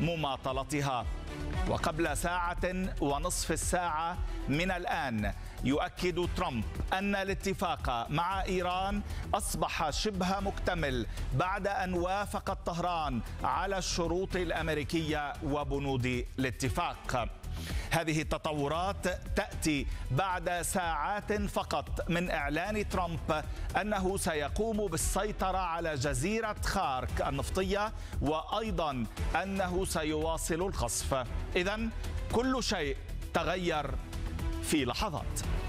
مماطلتها. وقبل ساعة ونصف الساعة من الآن يؤكد ترامب أن الاتفاق مع إيران أصبح شبه مكتمل بعد أن وافقت طهران على الشروط الأمريكية وبنود الاتفاق. هذه التطورات تأتي بعد ساعات فقط من إعلان ترامب أنه سيقوم بالسيطرة على جزيرة خارك النفطية، وأيضا أنه سيواصل القصف. إذن كل شيء تغير في لحظات.